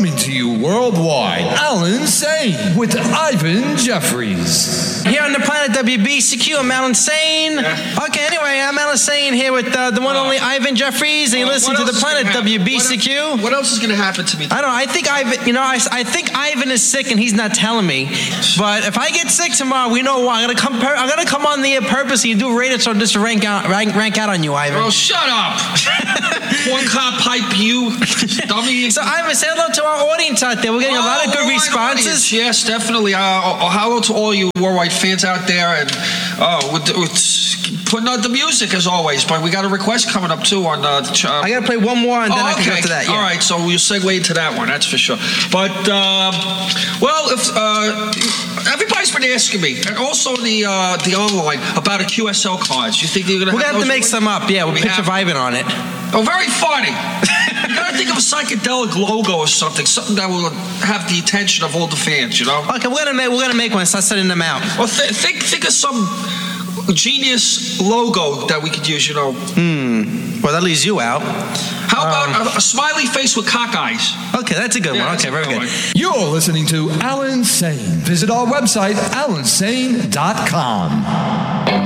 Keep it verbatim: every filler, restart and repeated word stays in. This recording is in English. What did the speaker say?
Coming to you worldwide, Alan Sane with Ivan Jeffries. Here on the Planet W B C Q, I'm Alan Sane. Yeah. Okay, anyway, I'm Alan Sane here with uh, the one and only Ivan Jeffries, and you Uh, listen what to the else is Planet gonna W B happen? C Q. What, what else is going to happen to me? I don't know. I think Ivan, you know, I, I think Ivan is sick and he's not telling me. But if I get sick tomorrow, we know why. I'm gonna come. Per- I'm gonna come on the air purposely and do radio show just to rank out, rank, rank out on you, Ivan. Oh, shut up! One cop pipe, you dummy. So Ivan, say hello to our audience out there. We're getting a lot of good Worldwide responses. audience, yes, definitely. Uh, uh, hello to all you worldwide fans out there, and oh, with, with putting out the music as always. But we got a request coming up too on. Uh, ch- uh, I gotta play one more and then oh, I can okay. go to that. Yeah. All right, so we'll segue into that one. That's for sure. But um, well, if uh, everybody's been asking me, and also the uh, the online about a Q S L cards. You think they're gonna? We're gonna have to those make with- some up. Yeah, with We a picture of have- Ivan on it. Oh, very funny. You gotta think of a psychedelic logo or something, something that will have the attention of all the fans, you know? Okay, we're gonna make we're gonna make one. Start sending them out. Well, th- think think of some genius logo that we could use, you know. Hmm. Well, that leaves you out. How about a, a smiley face with cock eyes? Okay, that's a good Yeah, one. that's Okay, a very good good. one. You're listening to Alan Sane. Visit our website, alan sane dot com.